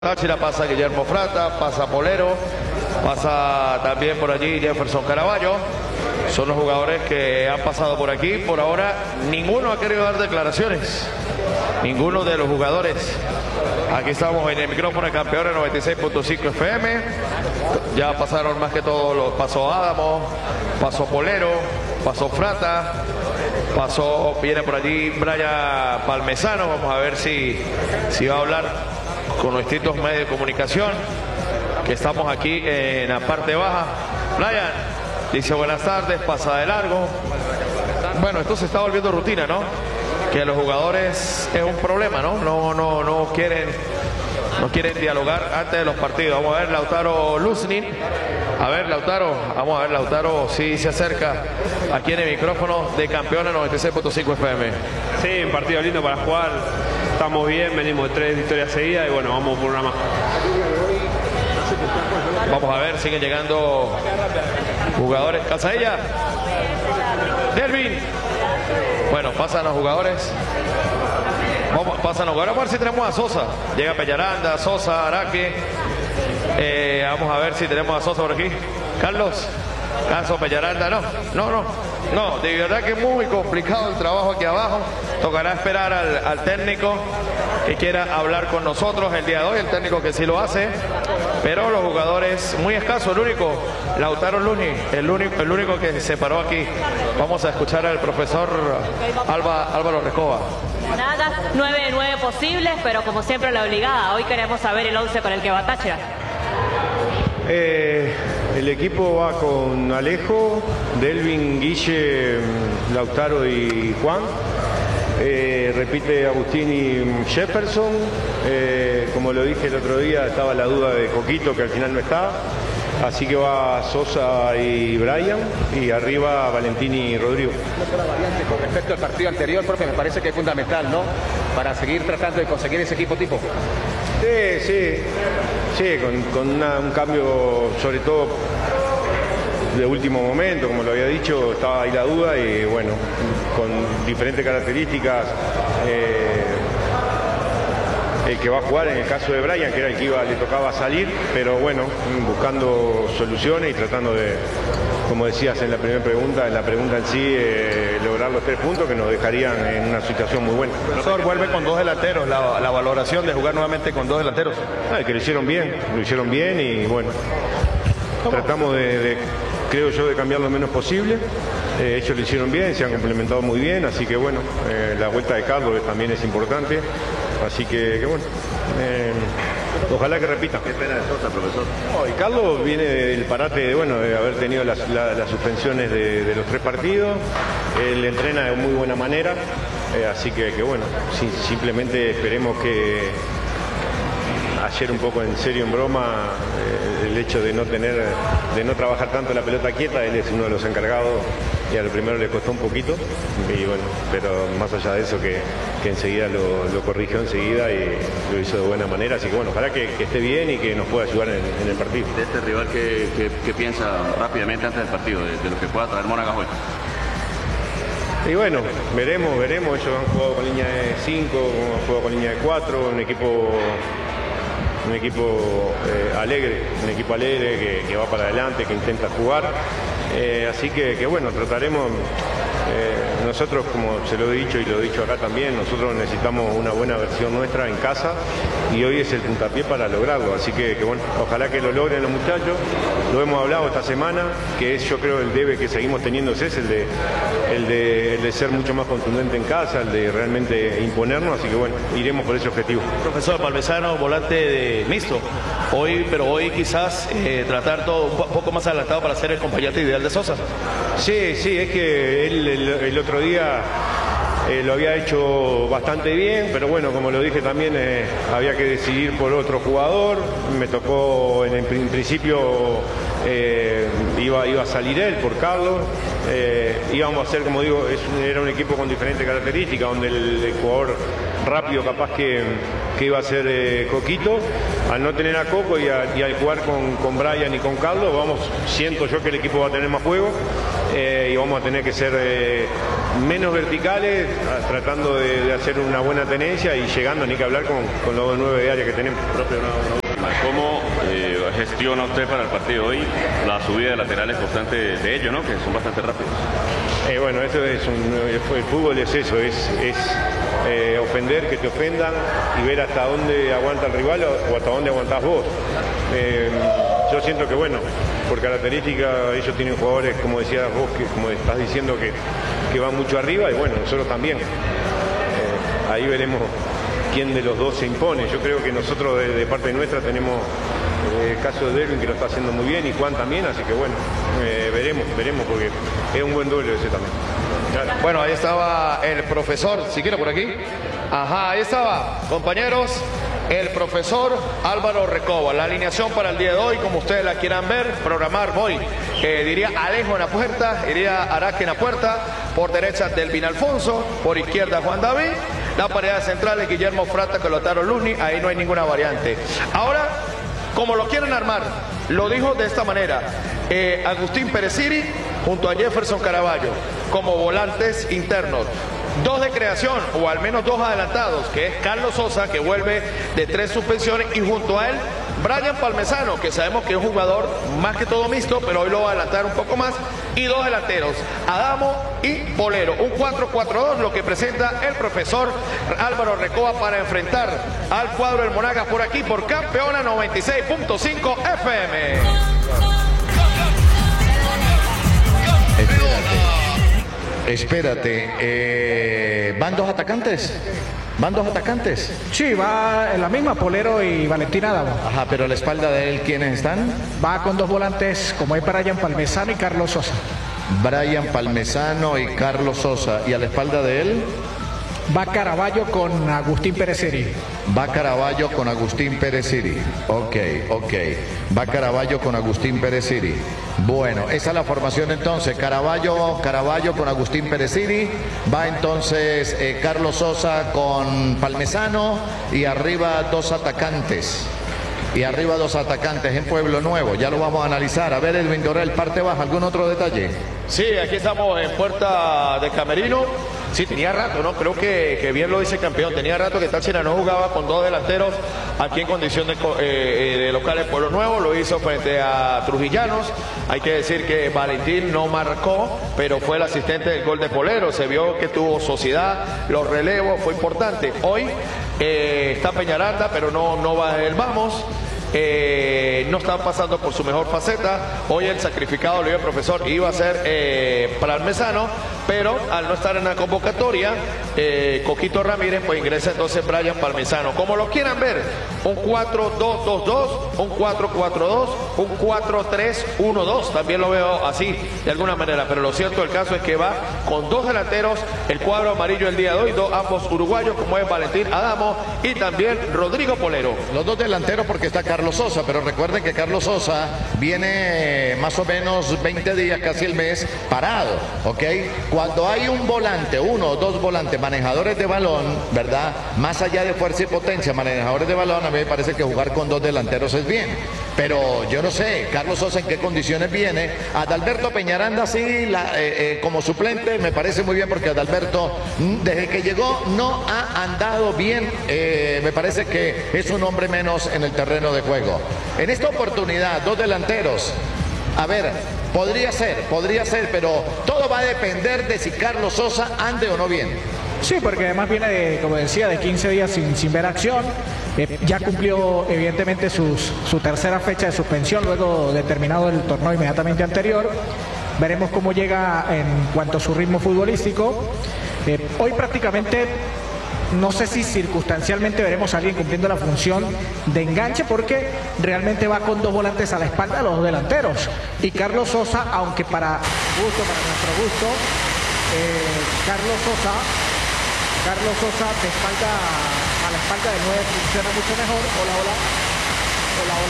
Táchira pasa Guillermo Frata, pasa Polero, pasa también por allí Jefferson Caraballo. Son los jugadores que han pasado por aquí. Por ahora ninguno ha querido dar declaraciones, ninguno de los jugadores. Aquí estamos en el micrófono de Campeones 96.5 FM. Ya pasaron más que todo los, pasó Adamo, pasó Polero, pasó Frata, viene por allí Brian Palmesano. Vamos a ver si va a hablar con los distintos medios de comunicación, que estamos aquí en la parte baja. Brian dice buenas tardes, pasa de largo. Bueno, esto se está volviendo rutina, ¿no? Que los jugadores es un problema, ¿no? No quieren dialogar antes de los partidos. Vamos a ver Lautaro Luznin. A ver, Lautaro, vamos a ver, Lautaro sí se acerca aquí en el micrófono de Campeones 96.5 FM. Sí, un partido lindo para jugar. Estamos bien, venimos de 3 victorias seguidas y bueno, vamos por una más. Vamos a ver, siguen llegando jugadores. Calzadilla. Delvin. Bueno, pasan los jugadores. Pasan los jugadores. Vamos a ver si tenemos a Sosa. Llega Pellaranda, Sosa, Araque. Vamos a ver si tenemos a Sosa por aquí. Carlos. Canso Pellaranda. No, de verdad que es muy complicado el trabajo aquí abajo. Tocará esperar al técnico que quiera hablar con nosotros el día de hoy, el técnico que sí lo hace, pero los jugadores muy escasos. El único, Lautaro Luznin, el único que se paró aquí. Vamos a escuchar al profesor Álvaro Rescoba. Nada, 9 de 9 posibles, pero como siempre la obligada. Hoy queremos saber el 11 con el que va Táchira. El equipo va con Alejo, Delvin, Guille, Lautaro y Juan. Repite Agustín y Jefferson. Como lo dije el otro día, estaba la duda de Coquito, que al final no está. Así que va Sosa y Brian, y arriba Valentín y Rodrigo. Con respecto al partido anterior, profe, me parece que es fundamental, ¿no? Para seguir tratando de conseguir ese equipo tipo. Sí, con un cambio, sobre todo de último momento, como lo había dicho, estaba ahí la duda y bueno, con diferentes características. El que va a jugar en el caso de Brian, que era el que le tocaba salir, pero bueno, buscando soluciones y tratando de, como decías en la primera pregunta, en sí, lograr los 3 puntos que nos dejarían en una situación muy buena. El profesor vuelve con 2 delanteros, la valoración de jugar nuevamente con 2 delanteros. Que lo hicieron bien y bueno, tratamos creo yo, de cambiar lo menos posible. Ellos lo hicieron bien, se han complementado muy bien, así que bueno, la vuelta de Carlos también es importante. Así que bueno, ojalá que repita. ¿Qué pena de Sosa, profesor? Y Carlos viene del parate de haber tenido las suspensiones de los 3 partidos. Él entrena de muy buena manera, así que bueno, simplemente esperemos que ayer un poco en serio, en broma, el hecho de no trabajar tanto la pelota quieta. Él es uno de los encargados y a lo primero le costó un poquito, y bueno, pero más allá de eso que enseguida lo corrigió enseguida y lo hizo de buena manera. Así que bueno, ojalá que esté bien y que nos pueda ayudar en el partido. De este rival, ¿qué piensa rápidamente antes del partido, de lo que pueda traer Mónaco hoy? Y bueno, veremos. Ellos han jugado con línea de 5, han jugado con línea de 4, un equipo alegre, que va para adelante, que intenta jugar. Así que bueno, trataremos. Nosotros, como se lo he dicho y lo he dicho acá también, nosotros necesitamos una buena versión nuestra en casa y hoy es el puntapié para lograrlo. Así que bueno, ojalá que lo logren los muchachos. Lo hemos hablado esta semana, que es, yo creo, el debe que seguimos teniendo, es el de ser mucho más contundente en casa, el de realmente imponernos. Así que bueno, iremos por ese objetivo. Profesor Palmesano, volante de mixto. Pero hoy quizás tratar todo un poco más adelantado para ser el compañero ideal de Sosa. Sí, es que él el otro día lo había hecho bastante bien, pero bueno, como lo dije también, había que decidir por otro jugador. Me tocó en principio, iba a salir él por Carlos. Íbamos a hacer, como digo, era un equipo con diferentes características, donde el jugador rápido capaz que iba a ser Coquito. Al no tener a Coco y al jugar con Brian y con Carlos, siento yo que el equipo va a tener más juego, y vamos a tener que ser menos verticales, tratando de hacer una buena tenencia y llegando, ni que hablar con los 9 de área que tenemos. ¿Cómo gestiona usted para el partido hoy la subida de laterales constante de ellos, ¿no? Que son bastante rápidos? Bueno, esto es el fútbol es eso, es ofender, que te ofendan y ver hasta dónde aguanta el rival o hasta dónde aguantás vos. Yo siento que, bueno, por característica ellos tienen jugadores, como decías vos, como estás diciendo, que van mucho arriba y bueno, nosotros también. Ahí veremos quién de los dos se impone. Yo creo que nosotros de parte nuestra tenemos el caso de Derwin, que lo está haciendo muy bien, y Juan también, así que bueno, veremos porque es un buen duelo ese también. Claro. Bueno, ahí estaba el profesor, si quiere por aquí. Ajá, ahí estaba, compañeros, el profesor Álvaro Recoba. La alineación para el día de hoy, como ustedes la quieran ver, programar voy. Diría Alejo en la puerta, iría Araque en la puerta, por derecha Delvin Alfonso, por izquierda Juan David, la pareja central es Guillermo Frata con Lautaro Luni, ahí no hay ninguna variante. Ahora, como lo quieren armar, lo dijo de esta manera, Agustín Pereciri junto a Jefferson Caraballo como volantes internos. 2 de creación, o al menos 2 adelantados, que es Carlos Sosa, que vuelve de 3 suspensiones, y junto a él, Brian Palmesano, que sabemos que es un jugador más que todo mixto, pero hoy lo va a adelantar un poco más, y 2 delanteros, Adamo y Polero. Un 4-4-2, lo que presenta el profesor Álvaro Recoba para enfrentar al cuadro del Monagas por aquí, por Campeona 96.5 FM. Espérate, ¿van 2 atacantes? ¿Van 2 atacantes? Sí, va en la misma, Polero y Valentín Adamo. Ajá, pero a la espalda de él, ¿quiénes están? Va con 2 volantes, como es Brian Palmesano y Carlos Sosa. Brian Palmesano y Carlos Sosa. ¿Y a la espalda de él? Va Caraballo con Agustín Pereciri. Va Caraballo con Agustín Pereciri. Ok. Va Caraballo con Agustín Pereciri. Bueno, esa es la formación entonces. Caraballo con Agustín Pereciri. Va entonces Carlos Sosa con Palmesano. Y arriba 2 atacantes. En Pueblo Nuevo. Ya lo vamos a analizar. A ver, Edwin Dorel, parte baja. ¿Algún otro detalle? Sí, aquí estamos en puerta de camerino. Sí, tenía rato, ¿no? Creo que bien lo dice el campeón. Tenía rato que Táchira no jugaba con 2 delanteros aquí en condición de local en Pueblo Nuevo. Lo hizo frente a Trujillanos. Hay que decir que Valentín no marcó, pero fue el asistente del gol de Polero. Se vio que tuvo sociedad, los relevos, fue importante. Hoy está Peñaranda, pero no va el vamos. No están pasando por su mejor faceta. Hoy el sacrificado, lo dijo el profesor, iba a ser Palmesano, pero al no estar en la convocatoria, Coquito Ramírez, pues ingresa entonces Brian Palmesano. Como lo quieran ver, un 4-2-2-2, un 4-4-2, un 4-3-1-2, también lo veo así de alguna manera, pero lo cierto del caso es que va con 2 delanteros, el cuadro amarillo el día de hoy, ambos uruguayos, como es Valentín Adamo y también Rodrigo Polero. Los 2 delanteros porque está Carlos Sosa, pero recuerden que Carlos Sosa viene más o menos 20 días, casi el mes, parado, ¿ok? Cuando hay un volante, 1 o 2 volantes, manejadores de balón, ¿verdad? Más allá de fuerza y potencia, manejadores de balón, a mí me parece que jugar con 2 delanteros es bien. Pero yo no sé, Carlos Sosa en qué condiciones viene. Adalberto Peñaranda sí, como suplente, me parece muy bien porque Adalberto, desde que llegó, no ha andado bien. Me parece que es un hombre menos en el terreno de juego. En esta oportunidad, 2 delanteros. A ver, podría ser, pero todo va a depender de si Carlos Sosa ande o no bien. Sí, porque además viene, como decía, de 15 días sin ver acción. Ya cumplió evidentemente su tercera fecha de suspensión luego de terminado el torneo inmediatamente anterior. Veremos cómo llega en cuanto a su ritmo futbolístico. Hoy prácticamente, no sé si circunstancialmente veremos a alguien cumpliendo la función de enganche, porque realmente va con 2 volantes a la espalda de los 2 delanteros. Y Carlos Sosa, aunque para nuestro gusto, Carlos Sosa de espalda a la espalda del 9 funciona mucho mejor. Hola.